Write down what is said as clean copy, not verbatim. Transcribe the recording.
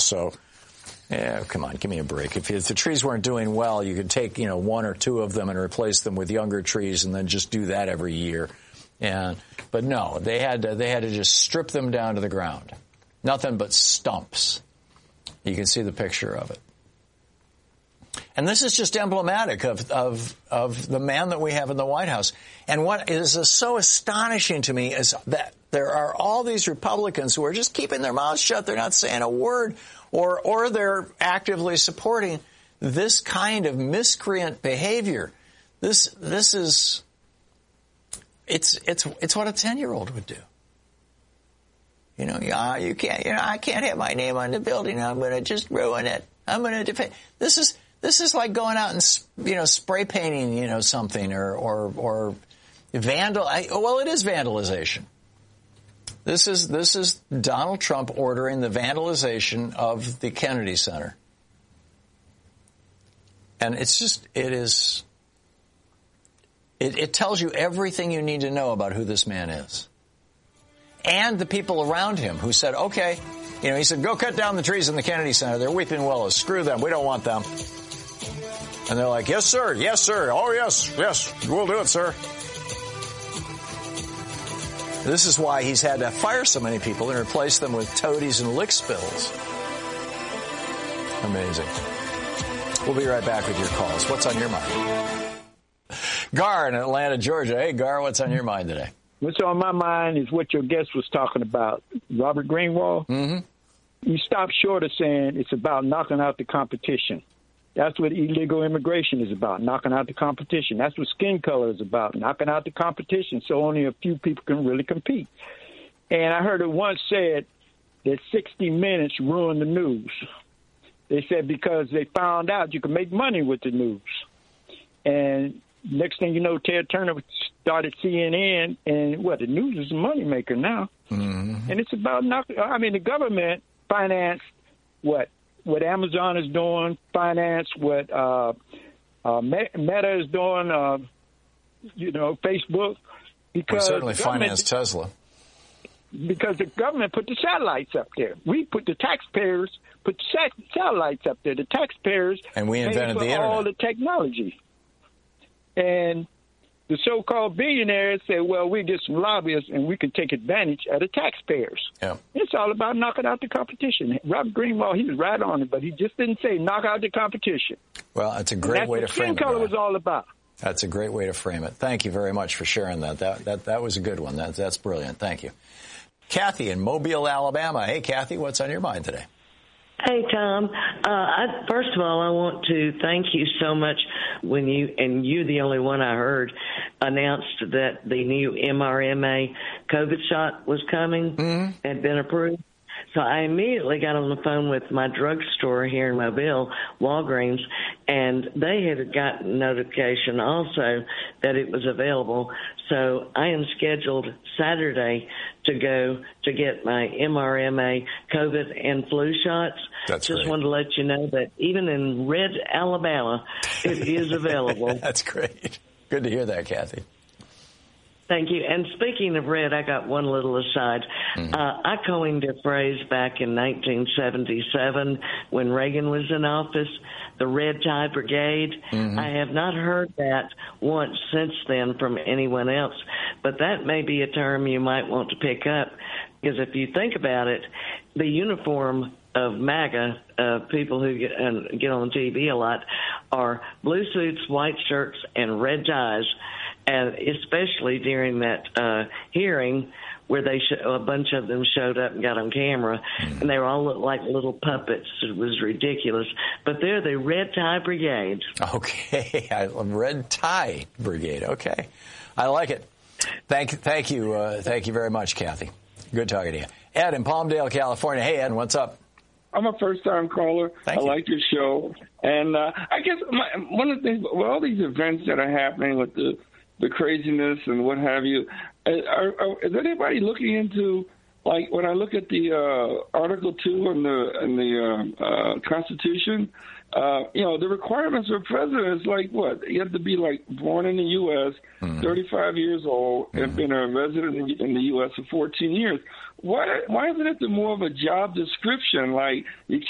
So, yeah, come on, give me a break. If the trees weren't doing well, you could take, one or two of them and replace them with younger trees and then just do that every year. But no, they had to just strip them down to the ground. Nothing but stumps. You can see the picture of it. And this is just emblematic of the man that we have in the White House. And what is so astonishing to me is that there are all these Republicans who are just keeping their mouths shut. They're not saying a word, or they're actively supporting this kind of miscreant behavior. This is it's what a 10-year-old would do. You can't. I can't have my name on the building. I'm going to just ruin it. I'm going to defend. This is like going out and spray painting something or vandal. Well, it is vandalization. This is Donald Trump ordering the vandalization of the Kennedy Center, and it tells you everything you need to know about who this man is. And the people around him who said, okay, he said, go cut down the trees in the Kennedy Center. They're weeping willows. Screw them. We don't want them. And they're like, yes, sir. Yes, sir. Oh, yes. Yes. We'll do it, sir. This is why he's had to fire so many people and replace them with toadies and lick spills. Amazing. We'll be right back with your calls. What's on your mind? Gar in Atlanta, Georgia. Hey, Gar, what's on your mind today? What's on my mind is what your guest was talking about, Robert Greenwald. Mm-hmm. You stop short of saying it's about knocking out the competition. That's what illegal immigration is about, knocking out the competition. That's what skin color is about, knocking out the competition so only a few people can really compete. And I heard it once said that 60 Minutes ruined the news. They said because they found out you can make money with the news. And next thing you know, Ted Turner started CNN, and the news is a moneymaker now. Mm-hmm. And it's about the government financed what Amazon is doing, financed what Meta is doing, Facebook. Because certainly financed Tesla. Because the government put the satellites up there. We put the taxpayers put the satellites up there. The taxpayers and we invented paid for the internet. all the technology. And the so-called billionaires say, well, we're just some lobbyists and we can take advantage of the taxpayers. Yeah. It's all about knocking out the competition. Robert Greenwald, he was right on it, but he just didn't say knock out the competition. Well, that's a great way to frame it. That's what skin color was all about. That's a great way to frame it. Thank you very much for sharing that. That was a good one. That's brilliant. Thank you. Kathy in Mobile, Alabama. Hey, Kathy, what's on your mind today? Hey, Tom. First of all, I want to thank you so much when you're the only one I heard, announced that the new mRNA COVID shot was coming, had been approved. So I immediately got on the phone with my drugstore here in Mobile, Walgreens, and they had gotten notification also that it was available. So I am scheduled Saturday to go to get my mRNA COVID and flu shots. That's Just great. wanted to let you know that even in red Alabama, it is available. That's great. Good to hear that, Kathy. Thank you. And speaking of red, I got one little aside. I coined a phrase back in 1977 when Reagan was in office, the Red Tie Brigade. I have not heard that once since then from anyone else, but that may be a term you might want to pick up, because if you think about it, the uniform of MAGA, people who get on TV a lot, are blue suits, white shirts, and red ties. And especially during that hearing where a bunch of them showed up and got on camera, and they all looked like little puppets. It was ridiculous. But they're the Red Tie Brigade. Okay. Red Tie Brigade. Okay. I like it. Thank you. Thank you very much, Kathy. Good talking to you. Ed in Palmdale, California. Hey, Ed, what's up? I'm a first-time caller. Thank you. I like your show. And I guess one of the things, with all these events that are happening with the craziness and what have you, is anybody looking into, like, when I look at the Article 2 in the Constitution, the requirements for president is like what? You have to be, like, born in the U.S., 35 years old, and been a resident in the U.S. for 14 years. Why isn't it more of a job description? Like, you